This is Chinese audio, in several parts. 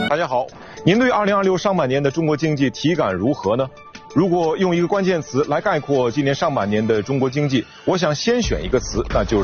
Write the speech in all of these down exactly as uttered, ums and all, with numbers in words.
大家好，您对二零二六上半年的中国经济体感如何呢？如果用一个关键词来概括今年上半年的中国经济，我想先选一个词，那就是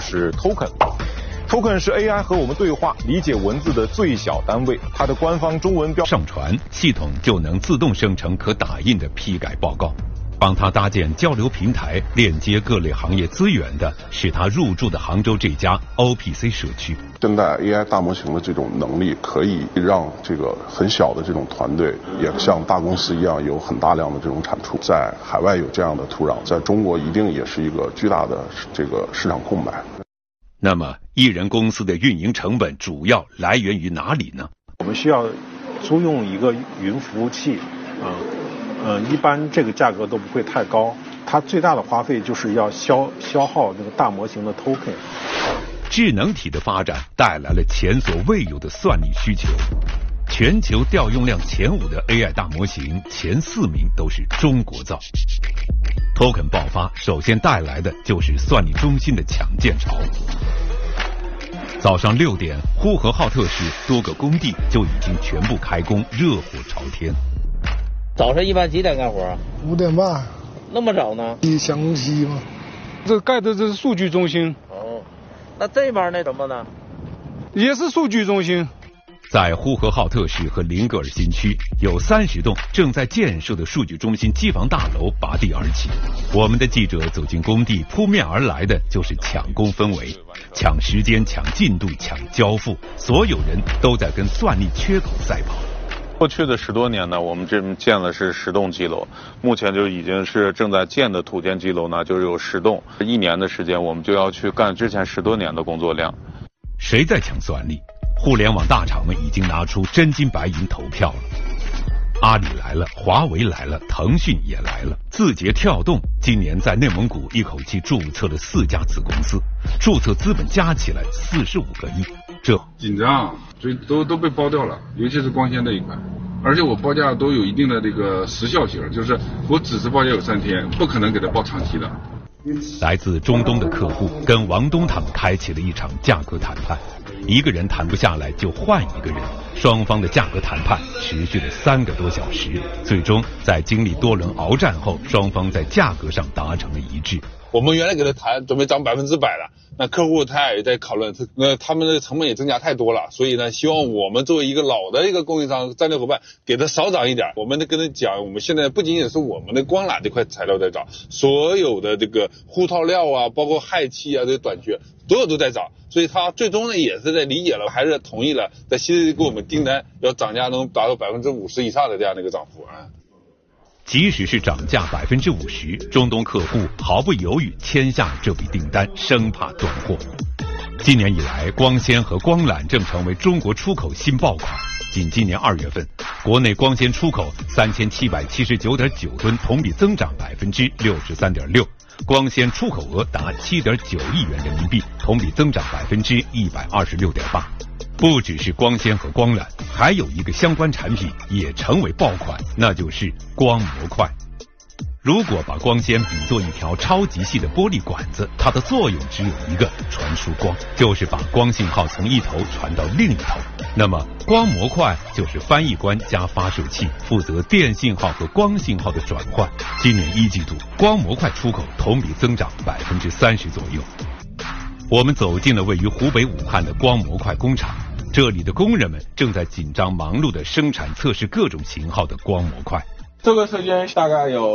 token。token 是 A I 和我们对话、理解文字的最小单位，它的官方中文标上传，系统就能自动生成可打印的批改报告。帮他搭建交流平台，链接各类行业资源的是他入驻的杭州这家 O P C 社区。 现在 A I 大模型的这种能力，可以让这个很小的这种团队，也像大公司一样有很大量的这种产出。在海外有这样的土壤，在中国一定也是一个巨大的这个市场空白。 那么，艺人公司的运营成本主要来源于哪里呢？ 我们需要租用一个云服务器，啊、呃。嗯，一般这个价格都不会太高，它最大的花费就是要消消耗那个大模型的 token。 智能体的发展带来了前所未有的算力需求，全球调用量前五的 A I 大模型前四名都是中国造。token 爆发首先带来的就是算力中心的抢建潮。早上六点，呼和浩特市多个工地就已经全部开工，热火朝天。 早晨一般几点干活啊？ 五点半。 那么早呢？ 你详细吗？ 这盖的这是数据中心。 哦，那这边那什么呢？ 也是数据中心。 在呼和浩特市和林格尔新区，有三十栋正在建设的数据中心机房大楼拔地而起。我们的记者走进工地，扑面而来的就是抢工氛围，抢时间、抢进度、抢交付，所有人都在跟算力缺口赛跑。 过去的十多年呢，我们这边建的是十栋基楼，目前就已经是正在建的土建基楼呢，就有十栋。一年的时间，我们就要去干之前十多年的工作量。 谁在抢算力？互联网大厂们已经拿出真金白银投票了。阿里来了，华为来了，腾讯也来了。字节跳动今年在内蒙古一口气注册了四家子公司，注册资本加起来四十五个亿。这紧张，所以都都被包掉了，尤其是光纤这一块。而且我报价都有一定的这个时效性，就是我只是报价有三天，不可能给他报长期的。 来自中东的客户跟王东他们开启了一场价格谈判，一个人谈不下来就换一个人，双方的价格谈判持续了三个多小时，最终在经历多轮鏖战后，双方在价格上达成了一致。 我们原来给他谈准备涨百分之百了，那客户他也在讨论，那他们的成本也增加太多了，所以呢，希望我们作为一个老的一个供应商战略伙伴，给他少涨一点。我们得跟他讲，我们现在不仅仅是我们的光缆这块材料在涨，所有的这个护套料啊，包括氦气啊，这短缺，所有都在涨。所以他最终呢也是在理解了，还是同意了，在新的给我们订单要涨价能达到百分之五十以上的这样的一个涨幅啊。 即使是涨价百分之五十，中东客户毫不犹豫签下这笔订单，生怕断货。今年以来，光纤和光缆正成为中国出口新爆款。仅今年二月份，国内光纤出口三千七百七十九点九吨，同比增长百分之六十三点六，光纤出口额达七点九亿元人民币，同比增长百分之一百二十六点八。不只是光纤和光缆，还有一个相关产品也成为爆款，那就是光模块。如果把光纤比作一条超级细的玻璃管子，它的作用只有一个，传输光，就是把光信号从一头传到另一头。那么光模块就是翻译官加发射器，负责电信号和光信号的转换。今年一季度，光模块出口同比增长百分之三十左右。我们走进了位于湖北武汉的光模块工厂，这里的工人们正在紧张忙碌地生产测试各种型号的光模块。 这个车间大概有